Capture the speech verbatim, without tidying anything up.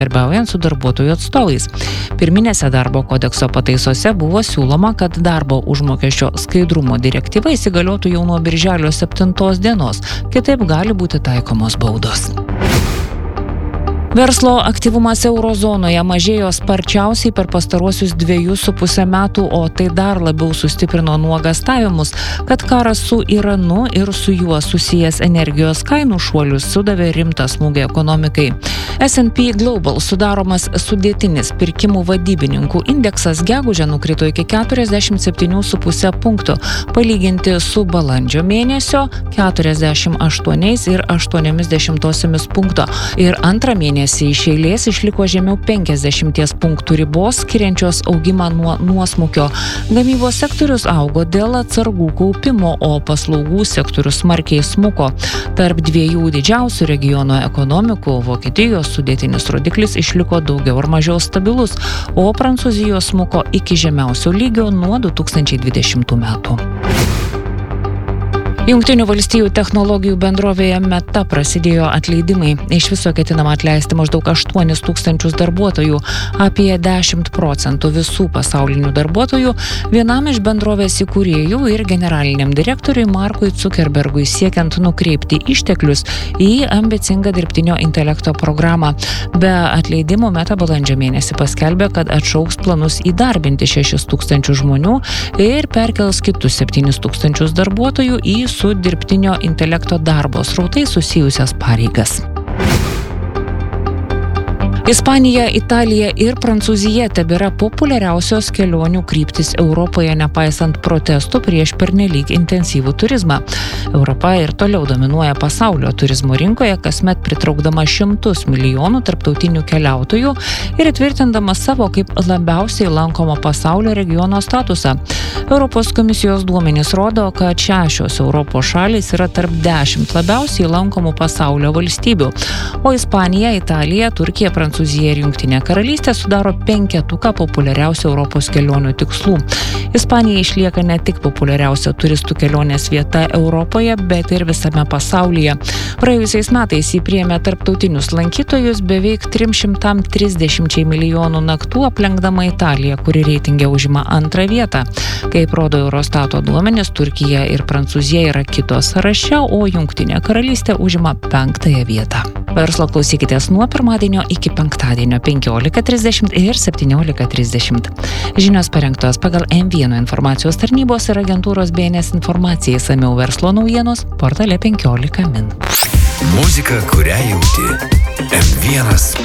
darbiaujant su darbuotojų atstovais. Pirminėse darbo kodekso pataisose buvo siūloma, kad darbo užmokesčio skaidrumo direktyva įsigaliotų jau nuo birželio septintos dienos, kitaip gali būti taikomos baudos. Verslo aktyvumas eurozonoje mažėjo sparčiausiai per pastaruosius dviejus su pusę metų, o tai dar labiau sustiprino nuogastavimus, kad karas su Iranu ir su juo susijęs energijos kainų šuolius sudavė rimtą smūgį ekonomikai. S and P Global sudaromas sudėtinis pirkimų vadybininkų indeksas gegužę nukrito iki keturiasdešimt septynių su puse punktų, palyginti su balandžio mėnesio keturiasdešimt aštuoniais ir aštuoniomis dešimtosiomis punkto ir antrą mėnesį iš eilės išliko žemiau penkiasdešimties punktų ribos, skiriančios augimą nuo nuosmukio. Gamybos sektorius augo dėl atsargų kaupimo, o paslaugų sektorius smarkiai smuko. Tarp dviejų didžiausių regiono ekonomikų Vokietijos sudėtinis rodiklis išliko daugiau ar mažiau stabilus, o Prancūzijos smuko iki žemiausio lygio nuo du tūkstančiai dvidešimtų metų. Jungtinių valstijų technologijų bendrovėje Meta prasidėjo atleidimai. Iš viso ketinama atleisti maždaug aštuonis tūkstančius darbuotojų, apie dešimt procentų visų pasaulinių darbuotojų, vienam iš bendrovės įkūrėjų ir generaliniam direktoriui Markui Zuckerbergui siekiant nukreipti išteklius į ambicingą dirbtinio intelekto programą. Be atleidimo Meta balandžio mėnesį paskelbė, kad atšauks planus įdarbinti šešis tūkstančius žmonių ir perkels kitus septynis tūkstančius darbuotojų į su dirbtinio intelekto darbo srautais susijusias pareigas. Ispanija, Italija ir Prancūzija tebėra populiariausios kelionių kryptis Europoje, nepaisant protestų prieš pernelyg intensyvų turizmą. Europa ir toliau dominuoja pasaulio turizmo rinkoje, kasmet pritraukdama šimtus milijonų tarptautinių keliautojų ir įtvirtindama savo kaip labiausiai lankomo pasaulio regiono statusą. Europos komisijos duomenys rodo, kad šešios Europos šalys yra tarp dešimt labiausiai lankomų pasaulio valstybių, o Ispanija, Italija, Turkija, Prancūzija ir Jungtinė karalystė sudaro penketuką populiariausių Europos kelionių tikslų. Ispanija išlieka ne tik populiariausia turistų kelionės vieta Europoje, bet ir visame pasaulyje. Praėjusiais metais jį priėmė tarptautinius lankytojus beveik trims šimtams trisdešimčiai milijonų naktų, aplenkdama Italiją, kuri reitinge užima antrą vietą. Kaip rodo Eurostato duomenys, Turkija ir Prancūzija yra kitos sąraše, o Jungtinė karalystė užima penktąją vietą. Verslo klausykitės nuo pirmadienio iki penktadienio penkiolika trisdešimt ir septyniolika trisdešimt. Žinios parengtos pagal M vienas informacijos tarnybos ir agentūros B N S informacijai, išsamiau verslo naujienos portale penkiolika min. Muzika, kurią jauti. M vienas.